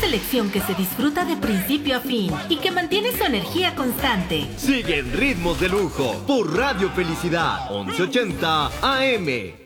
selección que se disfruta de principio a fin y que mantiene su energía constante. Sigue en Ritmos de Lujo por Radio Felicidad 1180 AM.